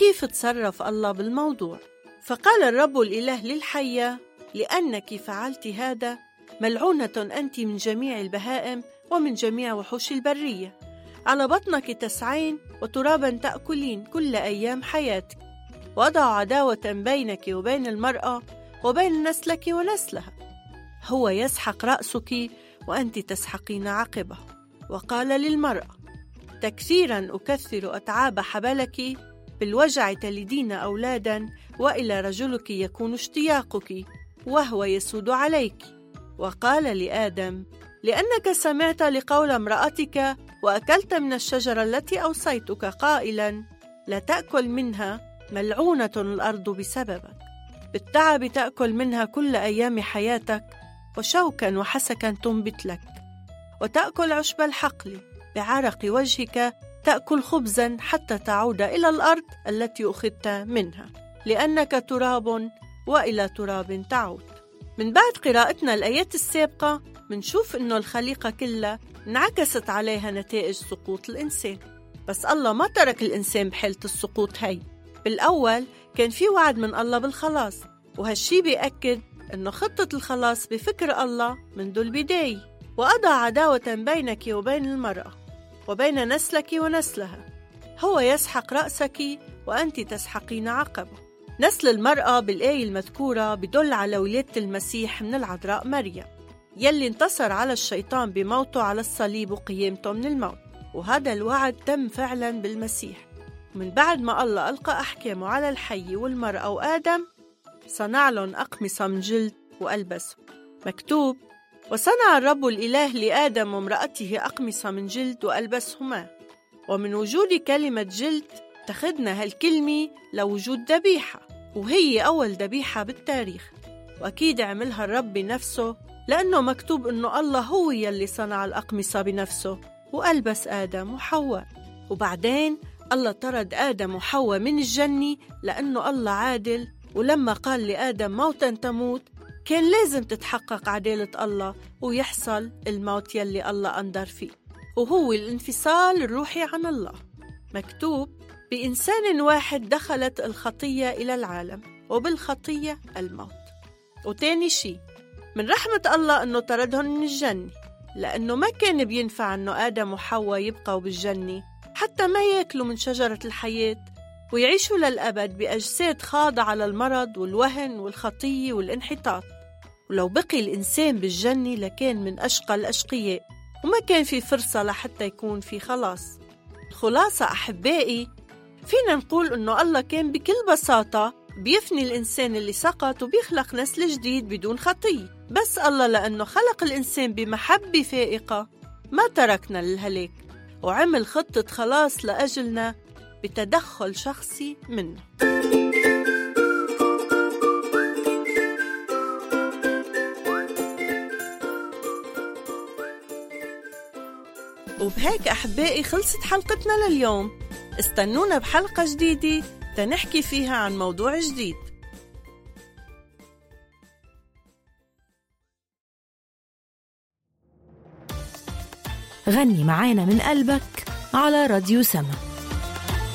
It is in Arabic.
وكيف تصرف الله بالموضوع. فقال الرب الإله للحية: لأنك فعلت هذا ملعونة أنت من جميع البهائم ومن جميع وحوش البرية، على بطنك تسعين وترابا تأكلين كل أيام حياتك، وأضع عداوة بينك وبين المرأة وبين نسلك ونسلها، هو يسحق رأسك وأنت تسحقين عقبه. وقال للمرأة: تكثيرا أكثر أتعاب حبلك، بالوجع تلدين أولادا، وإلى رجلك يكون اشتياقك وهو يسود عليك. وقال لآدم: لأنك سمعت لقول امرأتك وأكلت من الشجرة التي أوصيتك قائلا لا تأكل منها، ملعونة الأرض بسببك، بالتعب تأكل منها كل أيام حياتك، وشوكا وحسكا تنبت لك، وتأكل عشب الحقل، بعرق وجهك تأكل خبزا حتى تعود إلى الأرض التي أخذت منها، لأنك تراب وإلى تراب تعود. من بعد قراءتنا الآيات السابقة منشوف إنه الخليقة كلها انعكست عليها نتائج سقوط الإنسان، بس الله ما ترك الإنسان بحالة السقوط هاي. بالأول كان في وعد من الله بالخلاص، وهالشي بيأكد إنه خطة الخلاص بفكر الله منذ البداية. وأضع عداوة بينك وبين المرأة وبين نسلك ونسلها، هو يسحق رأسك وأنت تسحقين عقبه. نسل المرأة بالآية المذكورة بدل على ولادة المسيح من العذراء مريم، يلي انتصر على الشيطان بموته على الصليب وقيامته من الموت، وهذا الوعد تم فعلا بالمسيح. ومن بعد ما الله ألقى أحكامه على الحي والمرأة وآدم، صنع لهم أقمصة من جلد وألبسهم. مكتوب: وصنع الرب الإله لآدم وامرأته أقمصة من جلد وألبسهما. ومن وجود كلمة جلد تخدنا هالكلمة لوجود ذبيحة، وهي أول ذبيحة بالتاريخ، وأكيد عملها الرب بنفسه، لأنه مكتوب إنه الله هو يلي صنع الأقمصة بنفسه وألبس آدم وحواء. وبعدين الله طرد آدم وحواء من الجنة لأنه الله عادل، ولما قال لآدم موتا تموت كان لازم تتحقق عدالة الله ويحصل الموت يلي الله أنذر فيه، وهو الانفصال الروحي عن الله. مكتوب: بإنسان واحد دخلت الخطية إلى العالم، وبالخطية الموت. وتاني شي، من رحمة الله أنه طردهم من الجنة، لأنه ما كان بينفع أنه آدم وحواء يبقوا بالجنة حتى ما يأكلوا من شجرة الحياة ويعيشوا للأبد بأجساد خاضعة للمرض والوهن والخطية والانحطاط. ولو بقي الإنسان بالجنة لكان من أشقى الأشقياء، وما كان في فرصة لحتى يكون في خلاص. الخلاصة أحبائي، فينا نقول أنه الله كان بكل بساطة بيفني الإنسان اللي سقط وبيخلق نسل جديد بدون خطية، بس الله لأنه خلق الإنسان بمحبة فائقة ما تركنا للهلاك، وعمل خطة خلاص لأجلنا بتدخل شخصي منه. وبهيك أحبائي خلصت حلقتنا لليوم. استنونا بحلقة جديدة تنحكي فيها عن موضوع جديد. غني معانا من قلبك على راديو سما.